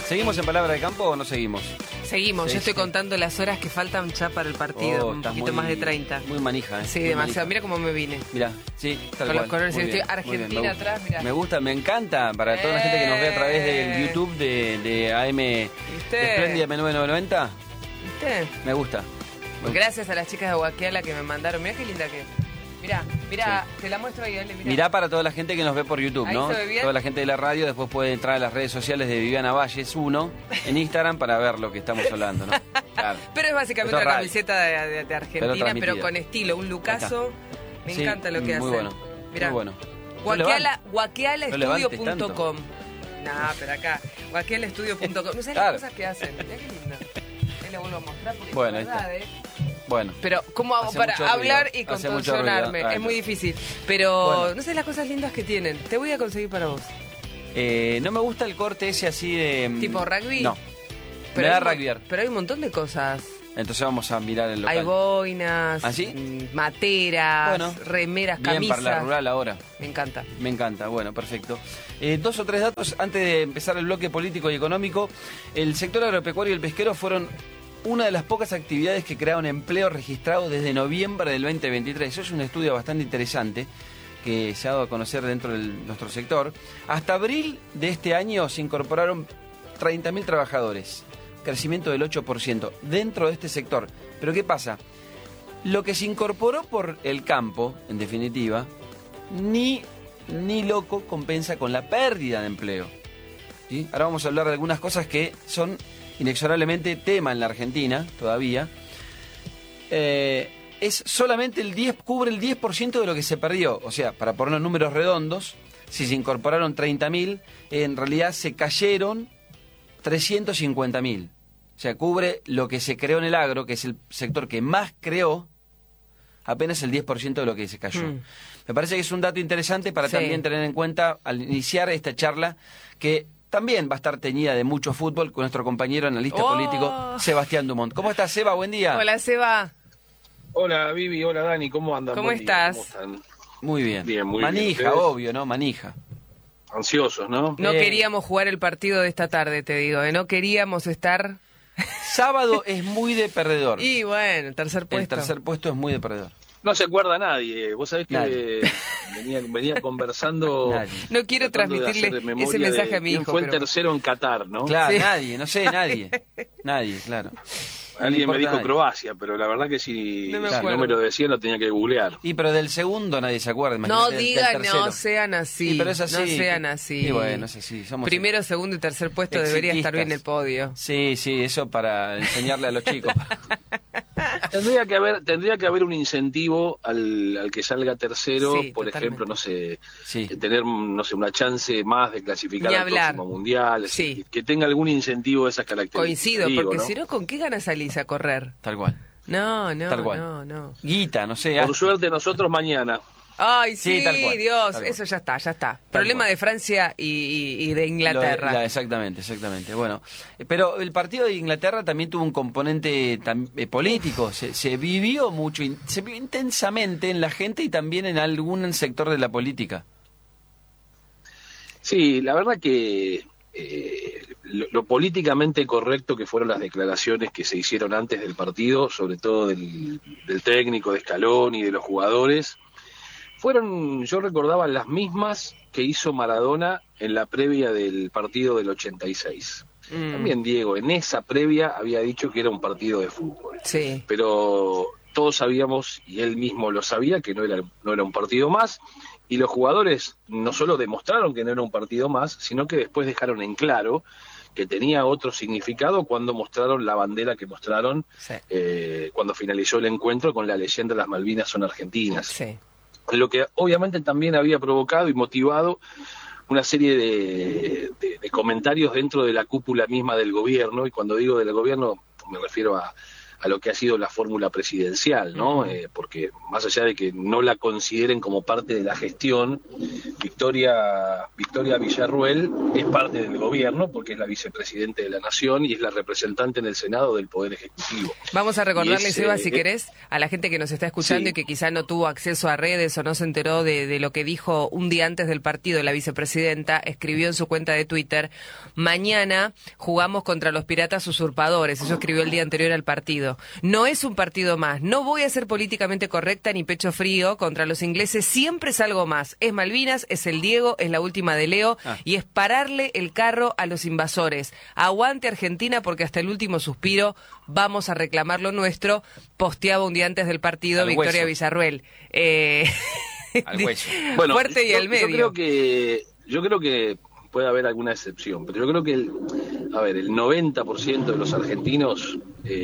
¿Seguimos en Palabra de Campo o no seguimos? Seguimos, yo estoy contando las horas que faltan ya para el partido, un poquito más de 30. Muy manija, ¿eh? Sí, muy demasiado. Manija. Mira cómo me vine. Mira, sí, tal con cual. Los colores. Muy Estoy bien, Argentina muy bien. atrás, mira. Me gusta, me encanta. Para toda la gente que nos ve a través del YouTube de AM Espléndida 9990. ¿Viste? Me gusta. Gracias a las chicas de Guaquiala que me mandaron. Mirá qué linda que es. Mirá, te la muestro ahí, dale, Mirá para toda la gente que nos ve por YouTube, ahí ¿no? se ve bien. Toda la gente de la radio después puede entrar a las redes sociales de Viviana Valles 1 en Instagram para ver lo que estamos hablando, ¿no? Claro. Pero es básicamente una camiseta de Argentina, pero con estilo, un lucaso. Me encanta lo que hace. Muy bueno. Mirá. Muy bueno. Guaquialaestudio.com. No, pero acá. Guaquialaestudio.com. No sabes las cosas que hacen. Mirá qué lindo. Ahí la vuelvo a mostrar porque bueno, es verdad, Bueno. Pero, ¿cómo hago para hablar y contorsionarme? Es muy difícil. Pero no sé las cosas lindas que tienen. Te voy a conseguir para vos. No me gusta el corte ese así de... ¿Tipo rugby? No. Pero me da rugbyar. Pero hay un montón de cosas. Entonces vamos a mirar el local. Hay boinas, materas, remeras, bien camisas. Para la rural ahora. Me encanta. Me encanta, bueno, perfecto. 2 o 3 datos antes de empezar el bloque político y económico. El sector agropecuario y el pesquero fueron una de las pocas actividades que crearon empleo registrado desde noviembre del 2023. Eso es un estudio bastante interesante que se ha dado a conocer dentro de nuestro sector. Hasta abril de este año se incorporaron 30.000 trabajadores, crecimiento del 8% dentro de este sector. Pero ¿qué pasa? Lo que se incorporó por el campo, en definitiva, ni loco compensa con la pérdida de empleo. ¿Sí? Ahora vamos a hablar de algunas cosas que son inexorablemente tema en la Argentina todavía. Es solamente cubre el 10% de lo que se perdió. O sea, para poner números redondos, si se incorporaron 30.000, en realidad se cayeron 350.000. O sea, cubre lo que se creó en el agro, que es el sector que más creó, apenas el 10% de lo que se cayó. Me parece que es un dato interesante para también tener en cuenta al iniciar esta charla, que también va a estar teñida de mucho fútbol con nuestro compañero analista político, Sebastián Dumont. ¿Cómo estás, Seba? Buen día. Hola, Seba. Hola, Vivi. Hola, Dani. ¿Cómo andan? ¿Cómo estás? ¿Cómo están? Muy bien. Bien, muy manija, bien. obvio, ¿no? Manija. Ansiosos, ¿no? No queríamos jugar el partido de esta tarde, te digo. No queríamos estar... Sábado es muy de perdedor. Y bueno, el tercer puesto. El tercer puesto es muy de perdedor. No se acuerda nadie. Vos sabés que venía conversando... No quiero transmitirle ese mensaje a mi hijo. ¿Quién fue el tercero en Qatar, no? Claro, nadie, no sé, nadie. Nadie, claro. Alguien me dijo Croacia, pero la verdad que si no me lo decía lo tenía que googlear. Y pero del segundo nadie se acuerda. No digan, no sean así. Pero es así. No sean así. Y bueno, es así. Somos primero, segundo y tercer puesto debería estar bien el podio. Sí, eso para enseñarle a los chicos. Tendría que haber un incentivo al que salga tercero, por ejemplo, no sé, tener una chance más de clasificar al próximo mundial, que tenga algún incentivo de esas características. Coincido, porque si no, ¿con qué ganas salís a correr? Tal cual. No. Guita, no sé. Por suerte nosotros mañana. Ay, sí, tal cual, Dios, tal eso ya está. Problema de Francia y de Inglaterra. Exactamente. Bueno, pero el partido de Inglaterra también tuvo un componente político. Se vivió mucho, se vivió intensamente en la gente y también en algún sector de la política. Sí, la verdad que lo políticamente correcto que fueron las declaraciones que se hicieron antes del partido, sobre todo del técnico, de Scaloni y de los jugadores, yo recordaba las mismas que hizo Maradona en la previa del partido del 86. También Diego, en esa previa había dicho que era un partido de fútbol. Sí. Pero todos sabíamos, y él mismo lo sabía, que no era un partido más, y los jugadores no solo demostraron que no era un partido más, sino que después dejaron en claro que tenía otro significado cuando mostraron la bandera que mostraron cuando finalizó el encuentro con la leyenda "Las Malvinas son argentinas". Sí. Lo que obviamente también había provocado y motivado una serie de comentarios dentro de la cúpula misma del gobierno, y cuando digo del gobierno me refiero a a lo que ha sido la fórmula presidencial, ¿no? Porque más allá de que no la consideren como parte de la gestión, Victoria Villarruel es parte del gobierno porque es la vicepresidente de la Nación y es la representante en el Senado del Poder Ejecutivo. Vamos a recordarle, Seba, si querés, a la gente que nos está escuchando y que quizá no tuvo acceso a redes o no se enteró de lo que dijo un día antes del partido la vicepresidenta, escribió en su cuenta de Twitter: mañana jugamos contra los piratas usurpadores. Eso escribió el día anterior al partido. No es un partido más. No voy a ser políticamente correcta ni pecho frío. Contra los ingleses siempre es algo más. Es Malvinas, es el Diego, es la última de Leo y es pararle el carro a los invasores. Aguante Argentina porque hasta el último suspiro vamos a reclamar lo nuestro. Posteaba un día antes del partido al Victoria hueso. Villarruel. Al hueso. Bueno, fuerte y al medio. Yo creo que puede haber alguna excepción, pero yo creo que el 90% de los argentinos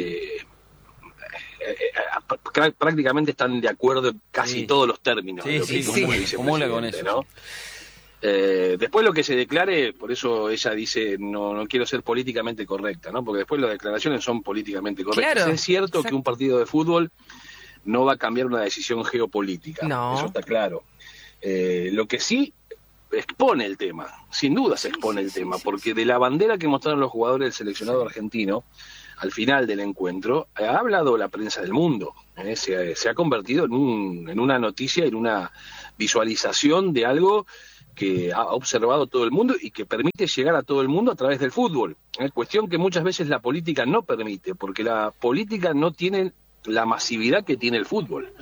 prácticamente están de acuerdo en casi todos los términos de lo que dijo el vicepresidente, con eso. ¿no? Después lo que se declare, por eso ella dice no quiero ser políticamente correcta, ¿no? Porque después las declaraciones son políticamente correctas. Claro, es cierto que un partido de fútbol no va a cambiar una decisión geopolítica, eso está claro. Lo que sí expone el tema, sin duda se expone el tema, porque de la bandera que mostraron los jugadores del seleccionado argentino al final del encuentro, ha hablado la prensa del mundo, se ha convertido en una noticia, en una visualización de algo que ha observado todo el mundo y que permite llegar a todo el mundo a través del fútbol. Cuestión que muchas veces la política no permite, porque la política no tiene la masividad que tiene el fútbol.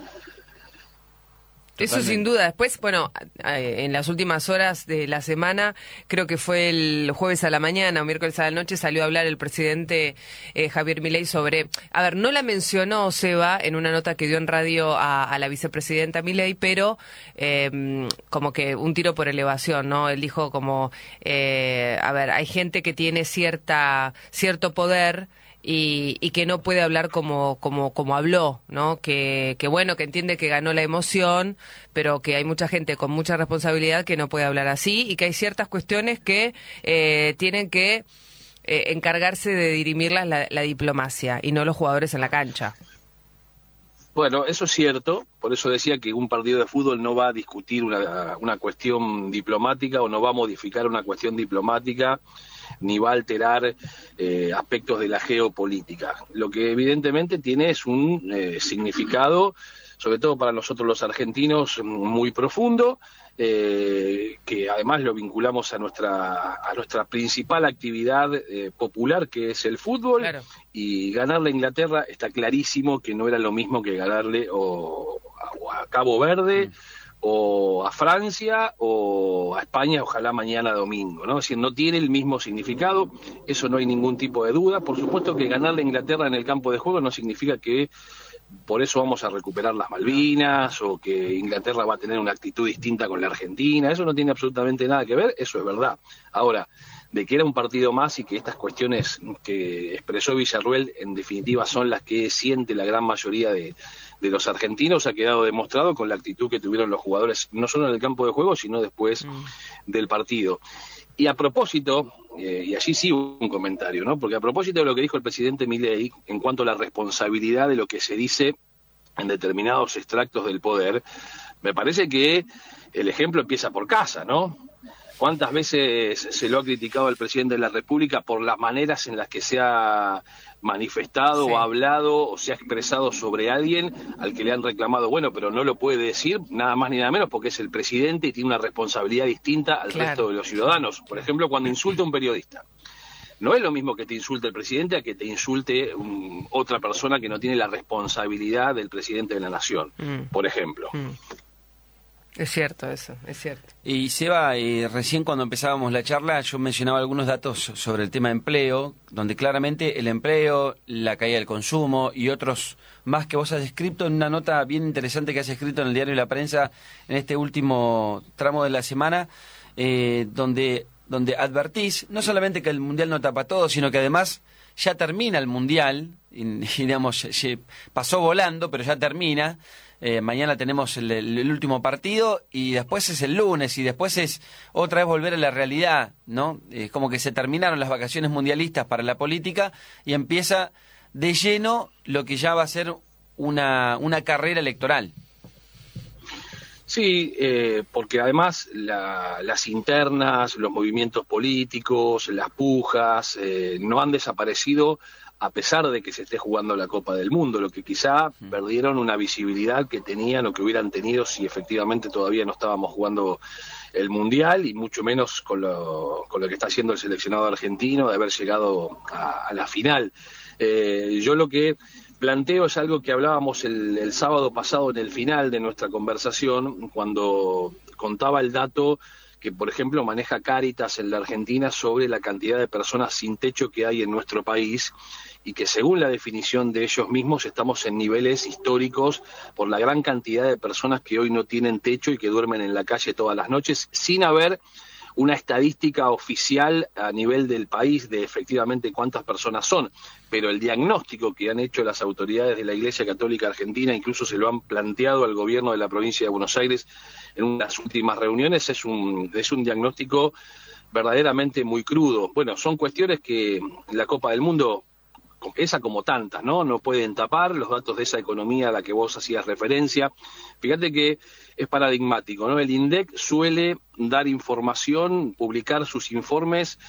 Eso sin duda. Después, bueno, en las últimas horas de la semana, creo que fue el jueves a la mañana o miércoles a la noche, salió a hablar el presidente Javier Milei sobre... A ver, no la mencionó Seba en una nota que dio en radio a la vicepresidenta Milei, pero como que un tiro por elevación, ¿no? Él dijo como, a ver, hay gente que tiene cierto poder... Y que no puede hablar como habló, ¿no? Que bueno, que entiende que ganó la emoción, pero que hay mucha gente con mucha responsabilidad que no puede hablar así y que hay ciertas cuestiones que tienen que encargarse de dirimirlas la diplomacia y no los jugadores en la cancha. Bueno, eso es cierto, por eso decía que un partido de fútbol no va a discutir una cuestión diplomática o no va a modificar una cuestión diplomática ni va a alterar aspectos de la geopolítica. Lo que evidentemente tiene es un significado, sobre todo para nosotros los argentinos, muy profundo, que además lo vinculamos a nuestra principal actividad popular, que es el fútbol, claro. Y ganarle a Inglaterra está clarísimo que no era lo mismo que ganarle a Cabo Verde, o a Francia o a España, ojalá mañana domingo, ¿no? Es decir, no tiene el mismo significado, eso no hay ningún tipo de duda. Por supuesto que ganarle a Inglaterra en el campo de juego no significa que por eso vamos a recuperar las Malvinas o que Inglaterra va a tener una actitud distinta con la Argentina, eso no tiene absolutamente nada que ver, eso es verdad. Ahora, de que era un partido más y que estas cuestiones que expresó Villarruel en definitiva son las que siente la gran mayoría de los argentinos, ha quedado demostrado con la actitud que tuvieron los jugadores, no solo en el campo de juego, sino después del partido. Y a propósito, y allí sí un comentario, ¿no? Porque a propósito de lo que dijo el presidente Milei en cuanto a la responsabilidad de lo que se dice en determinados extractos del poder, me parece que el ejemplo empieza por casa, ¿no? ¿Cuántas veces se lo ha criticado al presidente de la República por las maneras en las que se ha manifestado o hablado o se ha expresado sobre alguien al que le han reclamado, bueno, pero no lo puede decir nada más ni nada menos porque es el presidente y tiene una responsabilidad distinta al resto de los ciudadanos? Por ejemplo, cuando insulta a un periodista. No es lo mismo que te insulte el presidente a que te insulte otra persona que no tiene la responsabilidad del presidente de la nación, por ejemplo. Es cierto eso, es cierto. Y Seba, recién cuando empezábamos la charla yo mencionaba algunos datos sobre el tema empleo, donde claramente el empleo, la caída del consumo y otros más que vos has descrito en una nota bien interesante que has escrito en el diario La Prensa en este último tramo de la semana, donde advertís no solamente que el Mundial no tapa todo, sino que además ya termina el Mundial, y digamos, pasó volando, pero ya termina. Mañana tenemos el último partido y después es el lunes y después es otra vez volver a la realidad, ¿no? Es como que se terminaron las vacaciones mundialistas para la política y empieza de lleno lo que ya va a ser una carrera electoral. Sí, porque además las internas, los movimientos políticos, las pujas, no han desaparecido a pesar de que se esté jugando la Copa del Mundo, lo que quizá perdieron una visibilidad que tenían o que hubieran tenido si efectivamente todavía no estábamos jugando el Mundial, y mucho menos con lo que está haciendo el seleccionado argentino de haber llegado a la final. Yo lo que planteo es algo que hablábamos el sábado pasado en el final de nuestra conversación, cuando contaba el dato que, por ejemplo, maneja Cáritas en la Argentina sobre la cantidad de personas sin techo que hay en nuestro país, y que según la definición de ellos mismos estamos en niveles históricos por la gran cantidad de personas que hoy no tienen techo y que duermen en la calle todas las noches, sin haber una estadística oficial a nivel del país de efectivamente cuántas personas son, pero el diagnóstico que han hecho las autoridades de la Iglesia Católica Argentina, incluso se lo han planteado al gobierno de la provincia de Buenos Aires en unas últimas reuniones, es un diagnóstico verdaderamente muy crudo. Bueno, son cuestiones que la Copa del Mundo, esa como tantas, no pueden tapar los datos de esa economía a la que vos hacías referencia. Fíjate que es paradigmático, ¿no? El INDEC suele dar información, publicar sus informes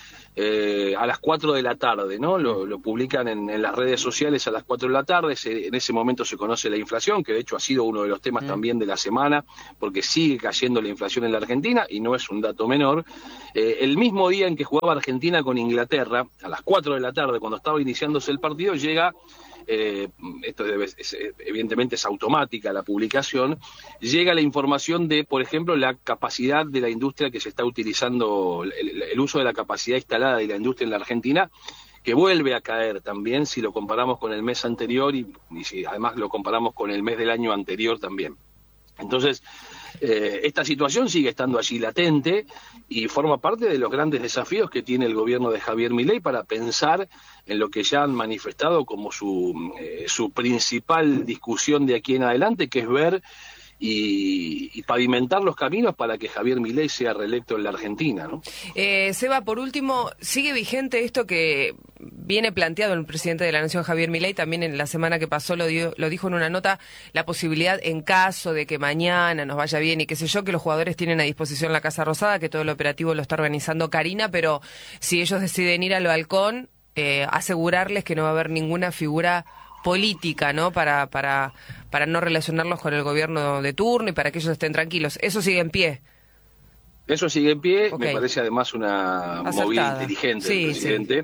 a las 4 de la tarde, ¿no? Lo publican en las redes sociales a las 4 de la tarde, en ese momento se conoce la inflación, que de hecho ha sido uno de los temas también de la semana, porque sigue cayendo la inflación en la Argentina, y no es un dato menor. El mismo día en que jugaba Argentina con Inglaterra, a las 4 de la tarde, cuando estaba iniciándose el partido, llega... esto evidentemente es automática la publicación, llega la información de, por ejemplo, la capacidad de la industria que se está utilizando, el uso de la capacidad instalada de la industria en la Argentina, que vuelve a caer también si lo comparamos con el mes anterior y si además lo comparamos con el mes del año anterior también. Entonces, esta situación sigue estando allí latente y forma parte de los grandes desafíos que tiene el gobierno de Javier Milei para pensar en lo que ya han manifestado como su principal discusión de aquí en adelante, que es ver y pavimentar los caminos para que Javier Milei sea reelecto en la Argentina, ¿no? Seba, por último, ¿sigue vigente esto que viene planteado el presidente de la Nación, Javier Milei? También en la semana que pasó lo dijo en una nota, la posibilidad, en caso de que mañana nos vaya bien y qué sé yo, que los jugadores tienen a disposición la Casa Rosada, que todo el operativo lo está organizando Karina, pero si ellos deciden ir al balcón, asegurarles que no va a haber ninguna figura política, ¿no? Para no relacionarlos con el gobierno de turno y para que ellos estén tranquilos. ¿Eso sigue en pie? Eso sigue en pie, Okay. Me parece además una movida inteligente del presidente,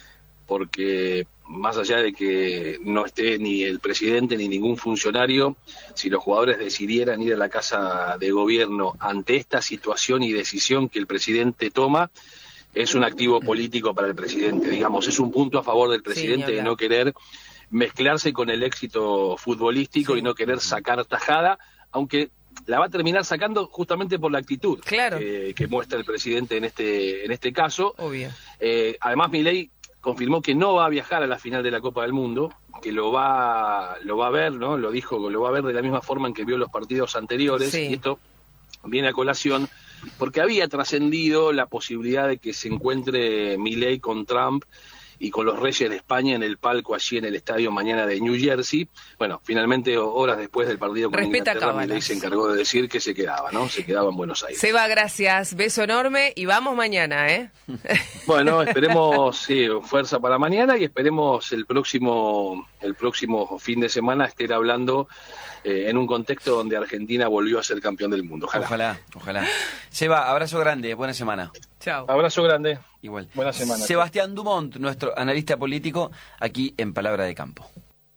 porque más allá de que no esté ni el presidente ni ningún funcionario, si los jugadores decidieran ir a la casa de gobierno ante esta situación y decisión que el presidente toma, es un activo político para el presidente, digamos, es un punto a favor del presidente de no querer mezclarse con el éxito futbolístico y no querer sacar tajada, aunque la va a terminar sacando justamente por la actitud que muestra el presidente en este caso. Obvio. Además, Milei confirmó que no va a viajar a la final de la Copa del Mundo, que lo va a ver, ¿no? Lo dijo, lo va a ver de la misma forma en que vio los partidos anteriores, y esto viene a colación porque había trascendido la posibilidad de que se encuentre Milei con Trump y con los Reyes de España en el palco allí en el estadio mañana de New Jersey. Bueno, finalmente, horas después del partido con Inglaterra, Milei se encargó de decir que se quedaba, ¿no? Se quedaba en Buenos Aires. Seba, gracias. Beso enorme y vamos mañana, ¿eh? Bueno, esperemos fuerza para mañana y esperemos el próximo fin de semana estar hablando en un contexto donde Argentina volvió a ser campeón del mundo. Ojalá. Seba, abrazo grande, buena semana. Chao. Abrazo grande. Igual. Buena semana. Sebastián Dumont, nuestro analista político, aquí en Palabra de Campo.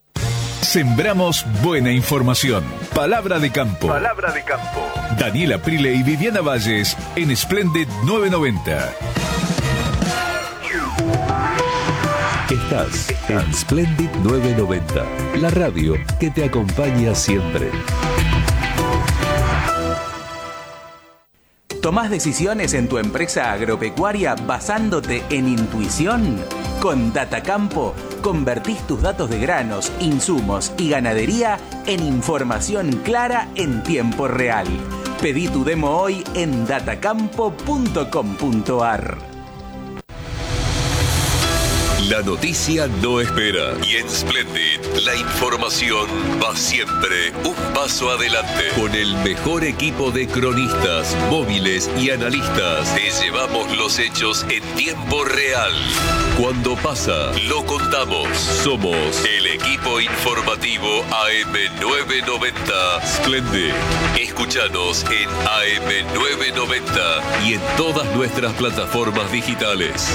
Sembramos buena información. Palabra de Campo. Palabra de Campo. Daniela Prile y Viviana Valles en Splendid 990. Estás en Splendid 990, la radio que te acompaña siempre. ¿Tomás decisiones en tu empresa agropecuaria basándote en intuición? Con Datacampo, convertís tus datos de granos, insumos y ganadería en información clara en tiempo real. Pedí tu demo hoy en datacampo.com.ar. La noticia no espera. Y en Splendid, la información va siempre un paso adelante. Con el mejor equipo de cronistas, móviles y analistas, te llevamos los hechos en tiempo real. Cuando pasa, lo contamos. Somos el equipo informativo AM990 Splendid. Escúchanos en AM990 y en todas nuestras plataformas digitales.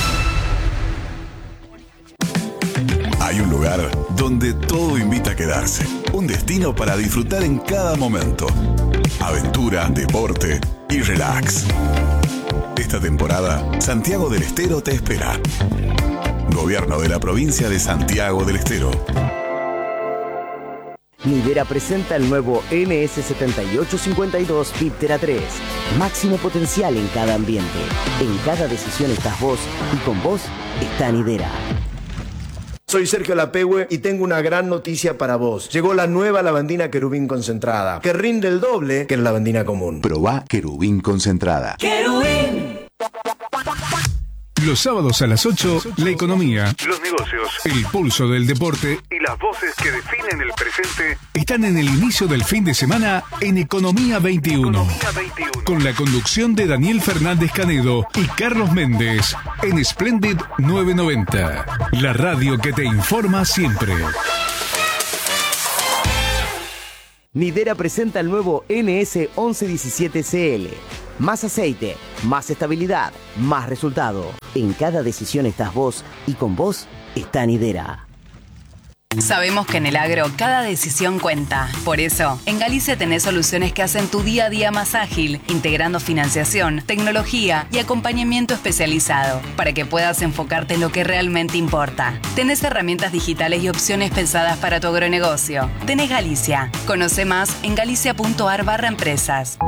Hay un lugar donde todo invita a quedarse. Un destino para disfrutar en cada momento. Aventura, deporte y relax. Esta temporada, Santiago del Estero te espera. Gobierno de la provincia de Santiago del Estero. Nidera presenta el nuevo NS7852 Viptera 3. Máximo potencial en cada ambiente. En cada decisión estás vos y con vos está Nidera. Soy Sergio Lapehue y tengo una gran noticia para vos. Llegó la nueva lavandina Querubín concentrada, que rinde el doble que la lavandina común. Probá Querubín concentrada. ¡Querubín! Los sábados a las 8, la economía, los negocios, el pulso del deporte y las voces que definen el presente están en el inicio del fin de semana en Economía 21. Con la conducción de Daniel Fernández Canedo y Carlos Méndez en Splendid 990. La radio que te informa siempre. Nidera presenta el nuevo NS1117CL. Más aceite, más estabilidad, más resultado. En cada decisión estás vos y con vos está Nidera. Sabemos que en el agro cada decisión cuenta. Por eso, en Galicia tenés soluciones que hacen tu día a día más ágil, integrando financiación, tecnología y acompañamiento especializado, para que puedas enfocarte en lo que realmente importa. Tenés herramientas digitales y opciones pensadas para tu agronegocio. Tenés Galicia. Conoce más en galicia.ar/empresas.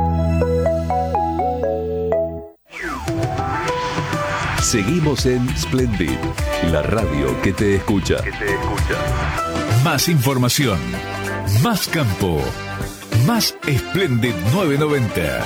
Seguimos en Splendid, la radio que te escucha. Más información, más campo, más Splendid 990.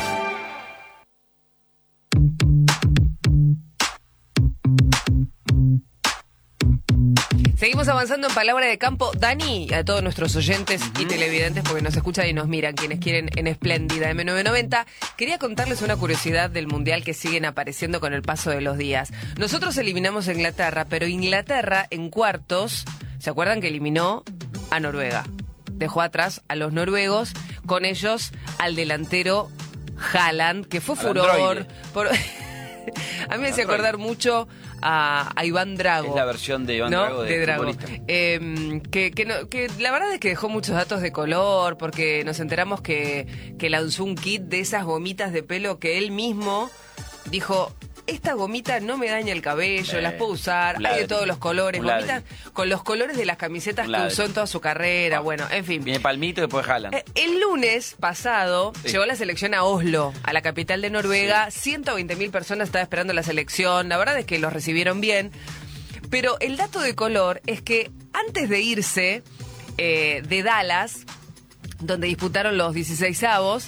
Seguimos avanzando en Palabra de Campo. Dani, a todos nuestros oyentes y televidentes, porque nos escuchan y nos miran, quienes quieren en Espléndida M990, quería contarles una curiosidad del Mundial que siguen apareciendo con el paso de los días. Nosotros eliminamos a Inglaterra, pero Inglaterra en cuartos, ¿se acuerdan que eliminó a Noruega? Dejó atrás a los noruegos, con ellos al delantero Haaland, que fue furor. A mí me hacía acordar mucho a Iván Drago. Es la versión de Iván Drago de Drago. futbolista. Que la verdad es que dejó muchos datos de color, porque nos enteramos que lanzó un kit de esas gomitas de pelo que él mismo dijo: esta gomita no me daña el cabello, las puedo usar, hay de todos los colores, gomitas con los colores de las camisetas que usó en toda su carrera, bueno, en fin. Viene Palmito y después Haaland. El lunes pasado llegó la selección a Oslo, a la capital de Noruega, 120.000 personas estaban esperando la selección, la verdad es que los recibieron bien, pero el dato de color es que antes de irse de Dallas, donde disputaron los 16avos,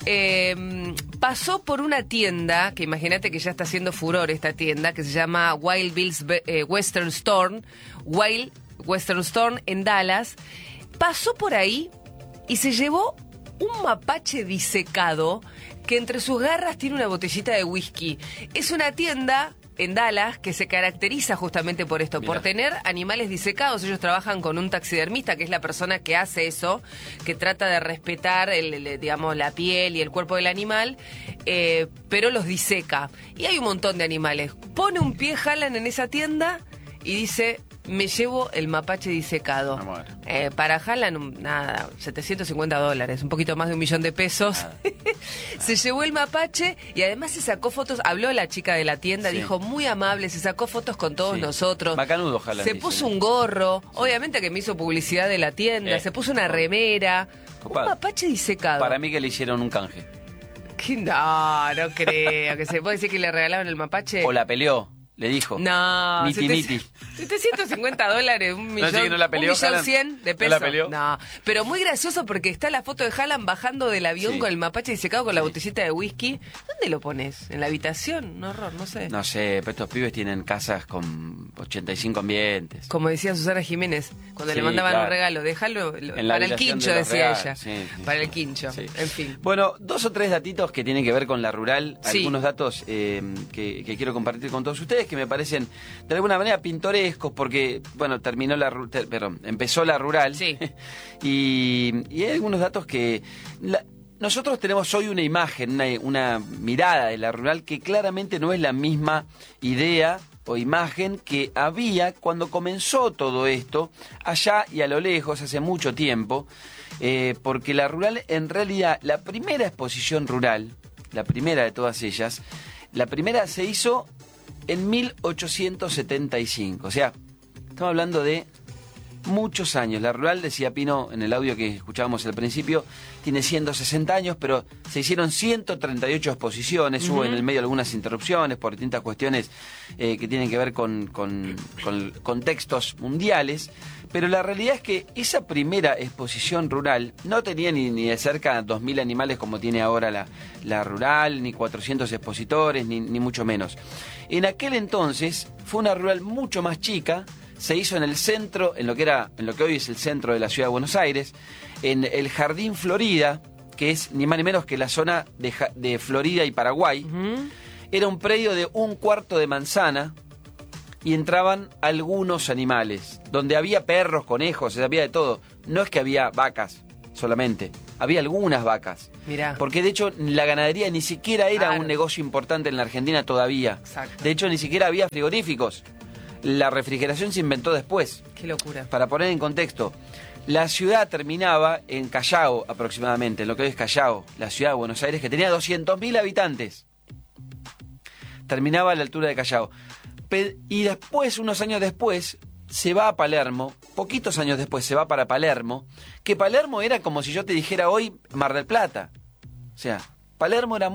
pasó por una tienda, que imagínate que ya está haciendo furor esta tienda, que se llama Wild Bill's Western Store, Wild Western Store en Dallas. Pasó por ahí y se llevó un mapache disecado que entre sus garras tiene una botellita de whisky. Es una tienda en Dallas que se caracteriza justamente por esto, por tener animales disecados. Ellos trabajan con un taxidermista, que es la persona que hace eso, que trata de respetar digamos, la piel y el cuerpo del animal, pero los diseca. Y hay un montón de animales. Pone un pie Haaland en esa tienda y dice: me llevo el mapache disecado. Para Haaland, nada, $750, un poquito más de $1 millón. Se llevó el mapache y además se sacó fotos. Habló la chica de la tienda, dijo: muy amable, se sacó fotos con todos nosotros. Bacanudo, Haaland. Se puso un gorro, obviamente que me hizo publicidad de la tienda, se puso una remera. Un mapache disecado. Para mí que le hicieron un canje. No creo. Que se puede decir que le regalaron el mapache. O la peleó. Le dijo. No, Miti, miti. $750, un millón, No, sí, no la peleó, 1.100.000 de ¿No pesos. la peleó? No, pero muy gracioso porque está la foto de Haaland bajando del avión Sí. con el mapache disecado con la botellita de whisky. ¿Dónde lo pones? ¿En la habitación? Un horror, no sé. No sé, pero estos pibes tienen casas con 85 ambientes. Como decía Susana Jiménez, cuando Sí, le mandaban claro. un regalo, déjalo En la para el habitación quincho, de los decía regalos, ella. sí. Para el quincho, Sí. en fin. Bueno, 2 o 3 datitos que tienen que ver con la rural, Sí. algunos datos que quiero compartir con todos ustedes que me parecen de alguna manera pintorescos porque, bueno, empezó la rural. Sí. y hay algunos datos que... Nosotros tenemos hoy una imagen, una mirada de la rural que claramente no es la misma idea o imagen que había cuando comenzó todo esto, allá y a lo lejos, hace mucho tiempo, porque la rural, en realidad, la primera exposición rural, la primera de todas ellas, la primera se hizo en 1875, o sea, estamos hablando de muchos años. La rural, decía Pino en el audio que escuchábamos al principio, tiene 160 años, pero se hicieron 138 exposiciones, hubo en el medio algunas interrupciones por distintas cuestiones que tienen que ver con contextos mundiales, pero la realidad es que esa primera exposición rural no tenía ni de cerca 2.000 animales como tiene ahora la rural, ni 400 expositores, ni mucho menos. En aquel entonces fue una rural mucho más chica. Se hizo en el centro, en lo que hoy es el centro de la ciudad de Buenos Aires, en el Jardín Florida, que es ni más ni menos que la zona de Florida y Paraguay. Era un predio de 1/4 de manzana y entraban algunos animales, donde había perros, conejos, había de todo. No es que había vacas solamente, había algunas vacas. Mirá. Porque de hecho la ganadería ni siquiera era Claro. un negocio importante en la Argentina todavía. Exacto. De hecho ni siquiera había frigoríficos. La refrigeración se inventó después. Qué locura. Para poner en contexto, la ciudad terminaba en Callao aproximadamente, en lo que hoy es Callao, la ciudad de Buenos Aires, que tenía 200.000 habitantes. Terminaba a la altura de Callao. Y después, unos años después, se va a Palermo, poquitos años después se va para Palermo, que Palermo era como si yo te dijera hoy Mar del Plata. O sea, Palermo era